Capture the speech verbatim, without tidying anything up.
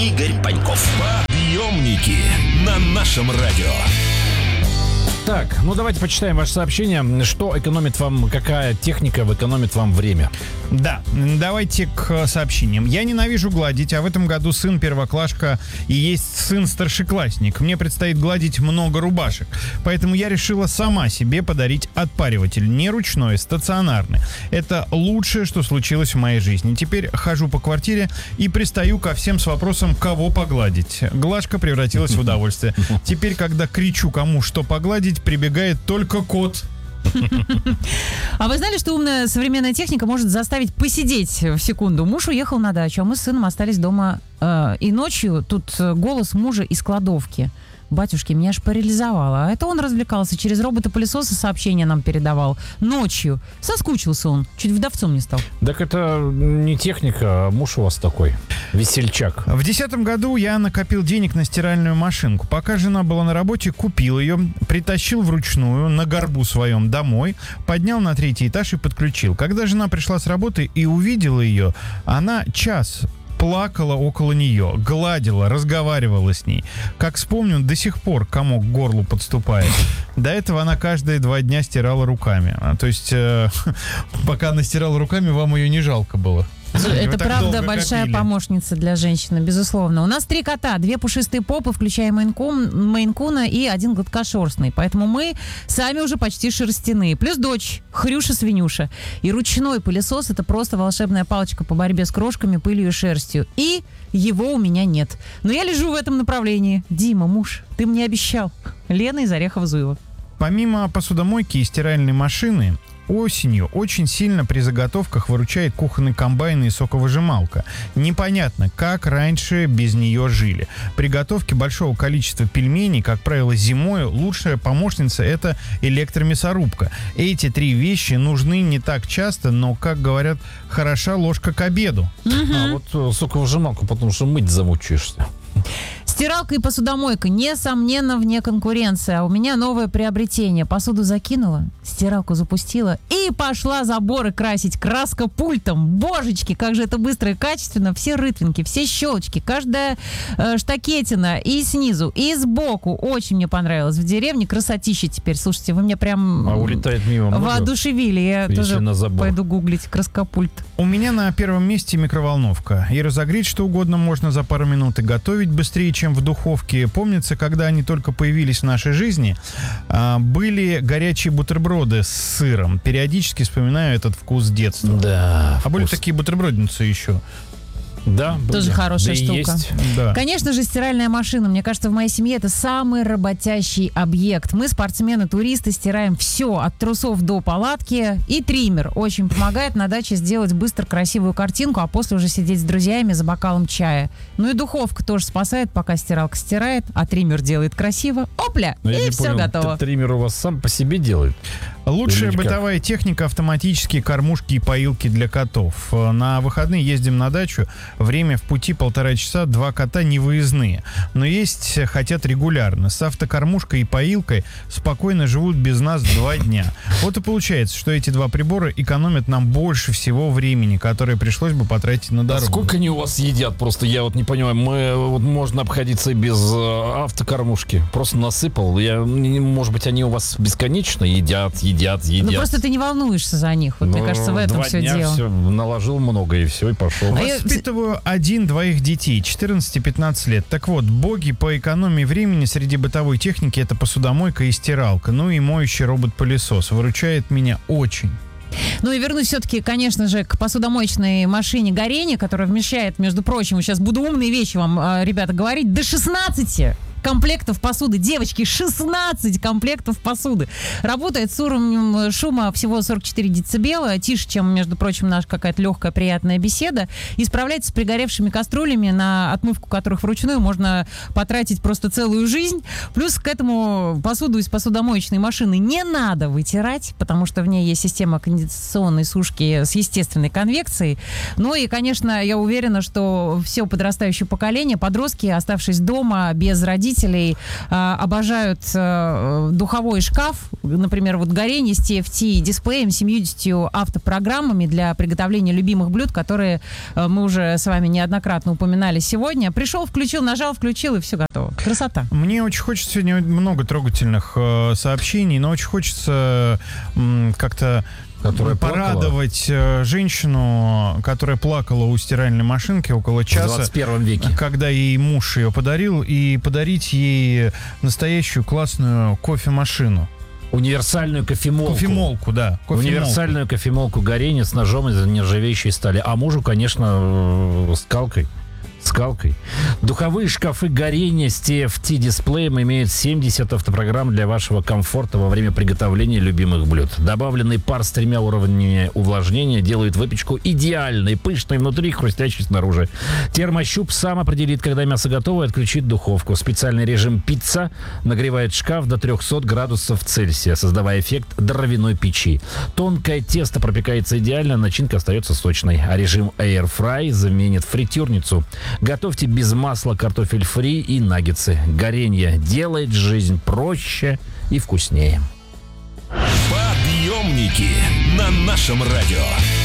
Игорь Паньков. Подъемники на нашем радио. Так, ну давайте почитаем ваше сообщение. Что экономит вам, какая техника экономит вам время? Да, давайте к сообщениям. Я ненавижу гладить, а в этом году сын первоклашка и есть сын старшеклассник. Мне предстоит гладить много рубашек. Поэтому я решила сама себе подарить отпариватель. Не ручной, стационарный. Это лучшее, что случилось в моей жизни. Теперь хожу по квартире и пристаю ко всем с вопросом, кого погладить. Глажка превратилась в удовольствие. Теперь, когда кричу кому что погладить, прибегает только кот. А вы знали, что умная современная техника может заставить посидеть в секунду? Муж уехал на дачу, а мы с сыном остались дома. Э, и ночью тут голос мужа из кладовки. Батюшки, меня аж парализовало. А это он развлекался, через робота-пылесоса сообщения нам передавал. Ночью. Соскучился он. Чуть вдовцом не стал. Так это не техника, а муж у вас такой. Весельчак. В десятом году я накопил денег на стиральную машинку. Пока жена была на работе, купил ее, притащил вручную на горбу своем домой, поднял на третий этаж и подключил. Когда жена пришла с работы и увидела ее, она час плакала около нее, гладила, разговаривала с ней. Как вспомню, до сих пор комок к горлу подступает. До этого она каждые два дня стирала руками. То есть, э, пока она стирала руками, вам ее не жалко было. Это правда большая копили. Помощница для женщины, безусловно. У нас три кота, две пушистые попы, включая мейн-кун, мейн-куна и один гладкошерстный. Поэтому мы сами уже почти шерстяные. Плюс дочь, Хрюша-свинюша. И ручной пылесос — это просто волшебная палочка по борьбе с крошками, пылью и шерстью. И его у меня нет. Но я лежу в этом направлении. Дима, муж, ты мне обещал. Лена из Орехово-Зуева. Помимо посудомойки и стиральной машины, осенью очень сильно при заготовках выручает кухонный комбайн и соковыжималка. Непонятно, как раньше без нее жили. При готовке большого количества пельменей, как правило, зимой лучшая помощница — это электромясорубка. Эти три вещи нужны не так часто, но, как говорят, хороша ложка к обеду. Угу. А вот соковыжималку, потому что мыть замучаешься. Стиралка и посудомойка, несомненно, вне конкуренции. А у меня новое приобретение. Посуду закинула, стиралку запустила и пошла заборы красить. Краска пультом. Божечки, как же это быстро и качественно. Все рытвинки, все щелочки, каждая э, штакетина и снизу, и сбоку. Очень мне понравилось. В деревне красотища теперь. Слушайте, вы меня прям а улетает мимо воодушевили. Я тоже пойду гуглить краскопульт. У меня на первом месте микроволновка. И разогреть что угодно можно за пару минут, и готовить быстрее, чем в духовке. Помнится, когда они только появились в нашей жизни, были горячие бутерброды с сыром. Периодически вспоминаю этот вкус детства. Да. А вкус. были такие бутербродницы еще. Да, тоже да. хорошая да штука. Да. Конечно же, стиральная машина. Мне кажется, в моей семье это самый работящий объект. Мы, спортсмены, туристы, стираем все от трусов до палатки. И триммер очень помогает на даче сделать быстро красивую картинку, а после уже сидеть с друзьями за бокалом чая. Ну и духовка тоже спасает, пока стиралка стирает, а триммер делает красиво. Опля! Но и все понял, готово. Триммер у вас сам по себе делает? Лучшая бытовая техника — автоматические кормушки и поилки для котов. На выходные ездим на дачу. Время в пути полтора часа, два кота невыездные. Но есть хотят регулярно. С автокормушкой и поилкой спокойно живут без нас два дня. Вот и получается, что эти два прибора экономят нам больше всего времени, которое пришлось бы потратить на дорогу. А сколько они у вас едят? Просто я вот не понимаю. Мы, вот можно обходиться и без э, автокормушки. Просто насыпал. Я, может быть, они у вас бесконечно едят, едят, едят. Ну просто ты не волнуешься за них. Вот, Но мне кажется, в этом два все дня дело. Все, наложил много и все, и пошел. А я- Воспитываю один-двоих детей, четырнадцать-пятнадцать лет. Так вот, боги по экономии времени среди бытовой техники — это посудомойка и стиралка. Ну и моющий робот-пылесос. Выручает меня очень. Ну и вернусь все-таки, конечно же, к посудомоечной машине горения, которая вмещает, между прочим, сейчас буду умные вещи вам, э, ребята, говорить, до шестнадцати комплектов посуды. Девочки, шестнадцать комплектов посуды. Работает с уровнем шума всего сорок четыре децибела, тише, чем, между прочим, наша какая-то легкая, приятная беседа. И справляется с пригоревшими кастрюлями, на отмывку которых вручную можно потратить просто целую жизнь. Плюс к этому посуду из посудомоечной машины не надо вытирать, потому что в ней есть система конденсационной сушки с естественной конвекцией. Ну и, конечно, я уверена, что все подрастающее поколение, подростки, оставшись дома без родителей, родителей э, обожают э, духовой шкаф, например, вот горение с ти эф ти-дисплеем, семьюдесятью автопрограммами для приготовления любимых блюд, которые э, мы уже с вами неоднократно упоминали сегодня. Пришел, включил, нажал, включил, и все готово. Красота. Мне очень хочется сегодня много трогательных э, сообщений, но очень хочется э, как-то Которая порадовать э, женщину, которая плакала у стиральной машинки около часа. В двадцать первом веке. Когда ей муж ее подарил, и подарить ей настоящую классную кофемашину. Универсальную кофемолку. Кофемолку, да. Кофемолку. Универсальную кофемолку горения с ножом из нержавеющей стали. А мужу, конечно, скалкой. Скалкой. Духовые шкафы горения с ти эф ти-дисплеем имеют семьдесят автопрограмм для вашего комфорта во время приготовления любимых блюд. Добавленный пар с тремя уровнями увлажнения делает выпечку идеальной, пышной внутри, хрустящей снаружи. Термощуп сам определит, когда мясо готово, и отключит духовку. Специальный режим пицца нагревает шкаф до трехсот градусов Цельсия, создавая эффект дровяной печи. Тонкое тесто пропекается идеально, начинка остается сочной. А режим Air Fry заменит фритюрницу. Готовьте без масла картофель фри и наггетсы. Горение делает жизнь проще и вкуснее. Подъемники на нашем радио.